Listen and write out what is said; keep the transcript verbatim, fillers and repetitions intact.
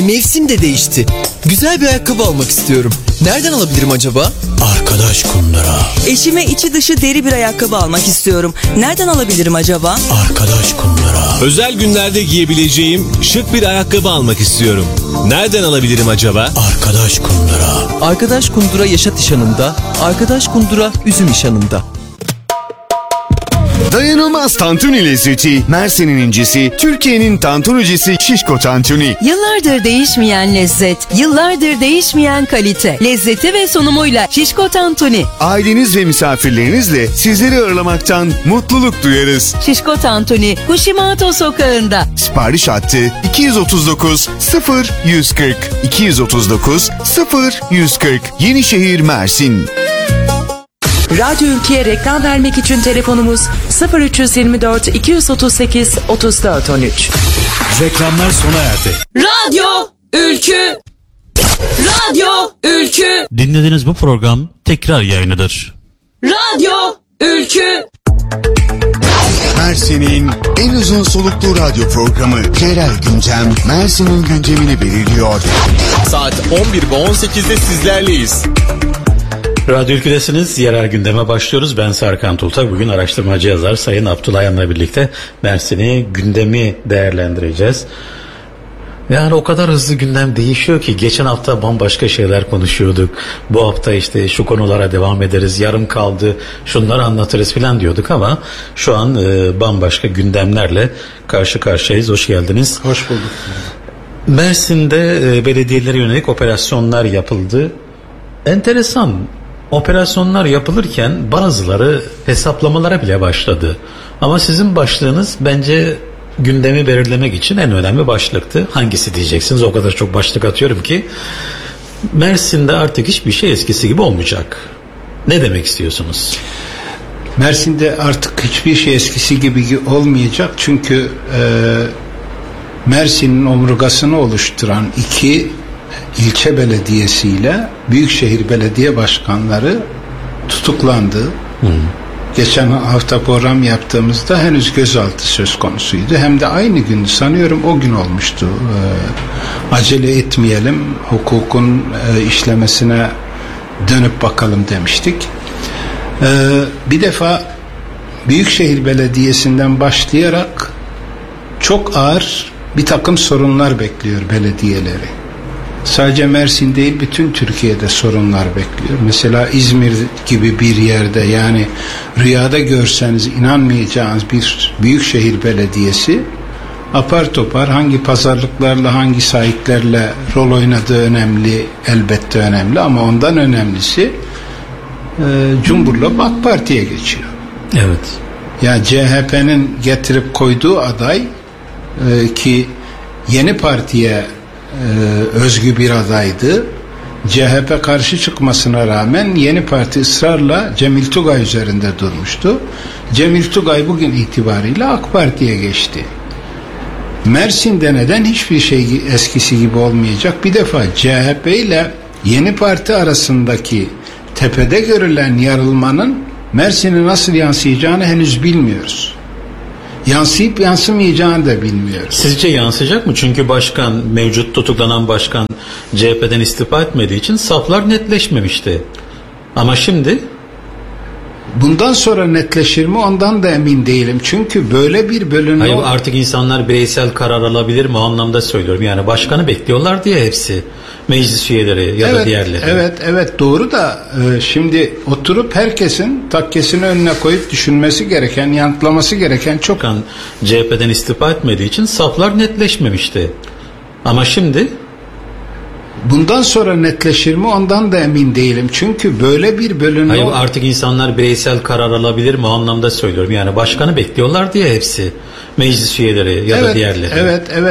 Mevsim de değişti. Güzel bir ayakkabı almak istiyorum. Nereden alabilirim acaba? Arkadaş Kundura. Eşime içi dışı deri bir ayakkabı almak istiyorum. Nereden alabilirim acaba? Arkadaş Kundura. Özel günlerde giyebileceğim şık bir ayakkabı almak istiyorum. Nereden alabilirim acaba? Arkadaş Kundura. Arkadaş Kundura Yaşat İşhanı'nda, Arkadaş Kundura Üzüm İşhanı'nda. Dayanılmaz tantuni lezzeti, Mersin'in incisi, Türkiye'nin tantunicisi Şişko Tantuni. Yıllardır değişmeyen lezzet, yıllardır değişmeyen kalite, lezzeti ve sunumuyla Şişko Tantuni. Aileniz ve misafirlerinizle sizleri ağırlamaktan mutluluk duyarız. Şişko Tantuni, Kushimato sokağında. Sipariş hattı iki yüz otuz dokuz sıfır yüz kırk iki yüz otuz dokuz sıfır yüz kırk Yenişehir, Mersin. Radyo Ülke'ye reklam vermek için telefonumuz sıfır üç yüz yirmi dört iki yüz otuz sekiz otuz dört on üç. Reklamlar sona erdi. Radyo Ülkü. Radyo Ülkü. Dinlediğiniz bu program tekrar yayınıdır. Radyo Ülkü. Mersin'in en uzun soluklu radyo programı Yerel Gündem, Mersin'in gündemini belirliyor. Saat on bir ve on sekizde sizlerleyiz. Radyo Ülkü'desiniz. Yerel gündeme başlıyoruz. Ben Serkan Tulta. Bugün araştırmacı yazar Sayın Abdullah Yan'la birlikte Mersin'i, gündemi değerlendireceğiz. Yani o kadar hızlı gündem değişiyor ki geçen hafta bambaşka şeyler konuşuyorduk. Bu hafta işte şu konulara devam ederiz, yarım kaldı, şunları anlatırız falan diyorduk ama şu an e, bambaşka gündemlerle karşı karşıyayız. Hoş geldiniz. Hoş bulduk. Mersin'de e, belediyelere yönelik operasyonlar yapıldı. Enteresan. Operasyonlar yapılırken bazıları hesaplamalara bile başladı. Ama sizin başlığınız bence gündemi belirlemek için en önemli başlıktı. Hangisi diyeceksiniz? O kadar çok başlık atıyorum ki. Mersin'de artık hiçbir şey eskisi gibi olmayacak. Ne demek istiyorsunuz? Mersin'de artık hiçbir şey eskisi gibi olmayacak. Çünkü e, Mersin'in omurgasını oluşturan iki ilçe belediyesiyle Büyükşehir Belediye Başkanları tutuklandı. Hı. Geçen hafta program yaptığımızda henüz gözaltı söz konusuydu. Hem de aynı gün, sanıyorum o gün olmuştu. Ee, acele etmeyelim, hukukun e, işlemesine dönüp bakalım demiştik. Ee, bir defa Büyükşehir Belediyesi'nden başlayarak çok ağır bir takım sorunlar bekliyor belediyeleri. Sadece Mersin değil, bütün Türkiye'de sorunlar bekliyor. Mesela İzmir gibi bir yerde, yani rüyada görseniz inanmayacağınız bir büyükşehir belediyesi apar topar hangi pazarlıklarla, hangi sahiplerle rol oynadığı önemli, elbette önemli, ama ondan önemlisi e, Cumhur'la AK Parti'ye geçiyor. Evet. Ya C H P'nin getirip koyduğu aday e, ki Yeni Parti'ye Ee, özgü bir adaydı. C H P karşı çıkmasına rağmen Yeni Parti ısrarla Cemil Tugay üzerinde durmuştu. Cemil Tugay bugün itibariyle AK Parti'ye geçti. Mersin'de neden hiçbir şey eskisi gibi olmayacak? Bir defa C H P ile Yeni Parti arasındaki tepede görülen yarılmanın Mersin'e nasıl yansıyacağını henüz bilmiyoruz. Yansıyıp yansımayacağını da bilmiyoruz. Sizce yansıyacak mı? Çünkü başkan, mevcut tutuklanan başkan C H P'den istifa etmediği için saflar netleşmemişti. Ama şimdi bundan sonra netleşir mi, ondan da emin değilim. Çünkü böyle bir bölünme... Hayır, artık insanlar bireysel karar alabilir mi? O anlamda söylüyorum. Yani başkanı bekliyorlar diye hepsi. Meclis üyeleri ya evet, da diğerleri. Evet, evet doğru da e, şimdi oturup herkesin takkesini önüne koyup düşünmesi gereken, yanıtlaması gereken çok... Başkan C H P'den istifa etmediği için saflar netleşmemişti. Ama şimdi... Bundan sonra netleşir mi, ondan da emin değilim. Çünkü böyle bir bölünme... Hayır, artık insanlar bireysel karar alabilir mi? O anlamda söylüyorum. Yani başkanı bekliyorlar diye hepsi. Meclis üyeleri ya evet, da diğerleri. Evet, evet.